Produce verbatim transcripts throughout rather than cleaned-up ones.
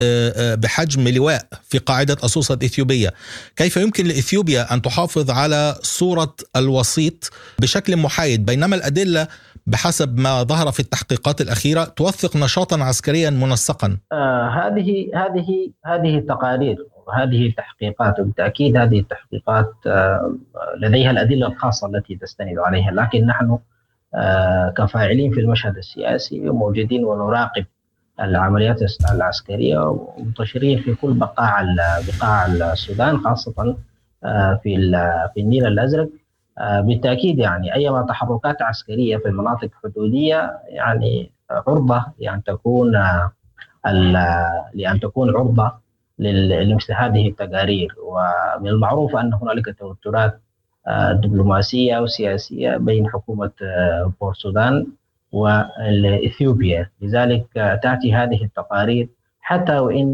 بحجم لواء في قاعدة أسوسة إثيوبية. كيف يمكن لإثيوبيا أن تحافظ على صورة الوسيط بشكل محايد، بينما الأدلة بحسب ما ظهر في التحقيقات الأخيرة توثق نشاطا عسكريا منسقا؟ آه هذه هذه هذه التقارير وهذه التحقيقات، وبالتأكيد هذه التحقيقات آه لديها الأدلة الخاصة التي تستند عليها، لكن نحن آه كفاعلين في المشهد السياسي موجودين ونراقب العمليات العسكرية ومنتشرين في كل بقاع بقاع السودان، خاصة آه في في النيل الأزرق. آه بالتأكيد يعني أي تحركات عسكرية في المناطق الحدودية يعني عرضة لأن تكون آه لأن تكون عرضة لمثل هذه التقارير. ومن المعروف أن هنالك توترات دبلوماسية وسياسية بين حكومة بور السودان وإثيوبيا، لذلك تأتي هذه التقارير حتى وإن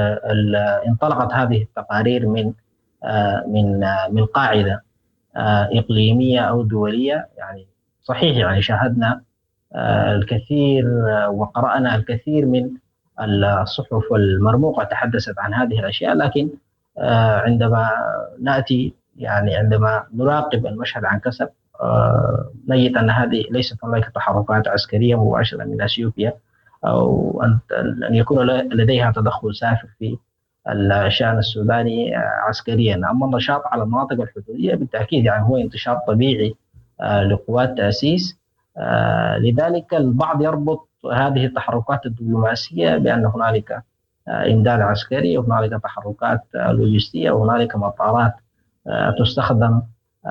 انطلقت هذه التقارير من من من قاعدة إقليمية أو دولية. يعني صحيح يعني شاهدنا الكثير وقرأنا الكثير من الصحف المرموقة تحدثت عن هذه الأشياء، لكن عندما نأتي يعني عندما نراقب المشهد عن كثب نجد أن هذه ليست هناك تحركات عسكرية مباشرة من أثيوبيا أو أن يكون لديها تدخل سافر في الشأن السوداني عسكريا. أما النشاط على المناطق الحدودية بالتأكيد يعني هو انتشار طبيعي لقوات تأسيس. لذلك البعض يربط هذه التحركات الدبلوماسية بأن هنالك إمداد عسكري وهنالك تحركات لوجستية وهنالك مطارات تستخدم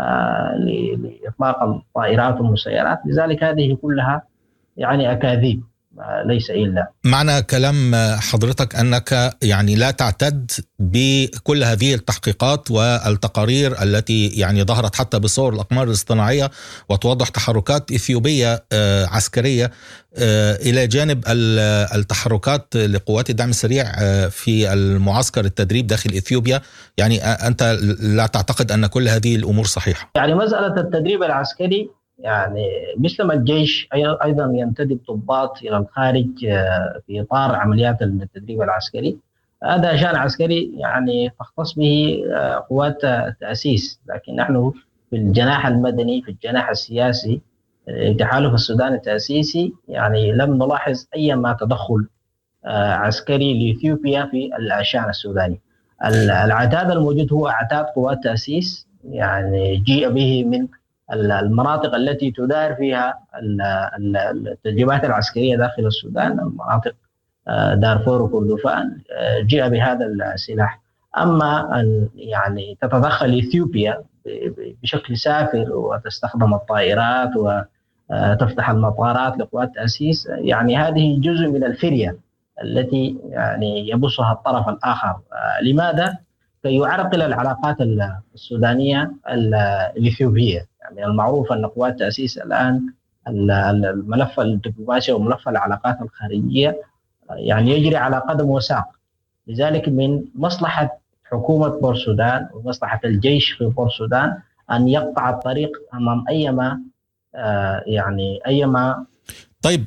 لإطلاق الطائرات والمسيرات، لذلك هذه كلها يعني أكاذيب ليس إلا. معنى كلام حضرتك أنك يعني لا تعتد بكل هذه التحقيقات والتقارير التي يعني ظهرت حتى بصور الأقمار الاصطناعية وتوضح تحركات إثيوبية عسكرية إلى جانب التحركات لقوات الدعم السريع في المعسكر التدريب داخل إثيوبيا. يعني أنت لا تعتقد أن كل هذه الأمور صحيحة؟ يعني مسألة التدريب العسكري يعني مثلما الجيش أيضا ينتدب ضباط إلى الخارج في إطار عمليات التدريب العسكري، هذا شأن عسكري يعني تختص به قوات تأسيس. لكن نحن في الجناح المدني في الجناح السياسي تحالف السودان التأسيسي يعني لم نلاحظ أي ما تدخل عسكري لإثيوبيا في الشأن السوداني. العتاد الموجود هو عتاد قوات تأسيس يعني جيء به من المناطق التي تدار فيها التدريبات العسكرية داخل السودان، مناطق دارفور وكردفان، جاء بهذا السلاح. أما أن يعني تتدخل إثيوبيا بشكل سافر وتستخدم الطائرات وتفتح المطارات لقوات تأسيس، يعني هذه جزء من الفرية التي يعني يبثها الطرف الآخر. لماذا؟ كي يعرقل العلاقات السودانية الإثيوبية. يعني المعروف أن قوات تأسيس الآن الملف الدبلوماسي وملف العلاقات الخارجية يعني يجري على قدم وساق. لذلك من مصلحة حكومة بور السودان ومصلحة الجيش في بور السودان أن يقطع الطريق أمام أيما يعني أيما طيب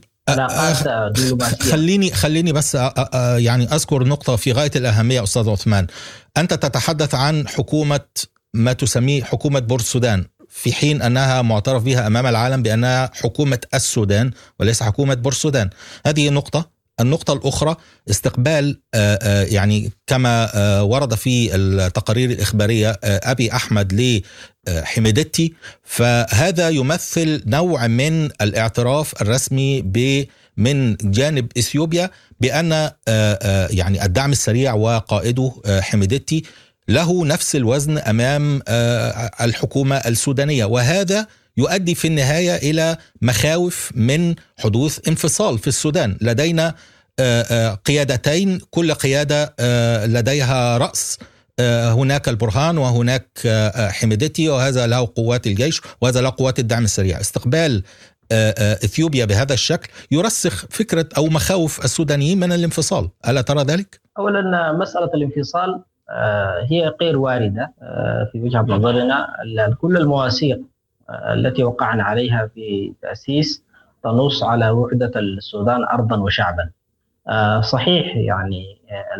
خليني خليني بس يعني أذكر نقطة في غاية الأهمية أستاذ عثمان. أنت تتحدث عن حكومة ما تسميه حكومة بور السودان في حين أنها معترف بها أمام العالم بأنها حكومة السودان وليس حكومة بور السودان. هذه نقطة. النقطة الأخرى استقبال يعني كما ورد في التقارير الإخبارية أبي أحمد لحميدتي، فهذا يمثل نوع من الاعتراف الرسمي ب من جانب إثيوبيا بأن يعني الدعم السريع وقائده حميدتي له نفس الوزن أمام الحكومة السودانية، وهذا يؤدي في النهاية إلى مخاوف من حدوث انفصال في السودان. لدينا قيادتين، كل قيادة لديها رأس، هناك البرهان وهناك حميدتي، وهذا له قوات الجيش وهذا له قوات الدعم السريع. استقبال إثيوبيا بهذا الشكل يرسخ فكرة أو مخاوف السودانيين من الانفصال. ألا ترى ذلك؟ أولا مسألة الانفصال هي غير واردة في وجهة نظرنا. كل المواثيق التي وقعنا عليها في تأسيس تنص على وحدة السودان أرضا وشعبا. صحيح يعني